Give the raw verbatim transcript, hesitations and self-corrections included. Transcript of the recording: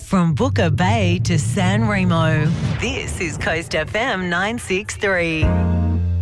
From Booker Bay to San Remo, this is Coast F M nine six three.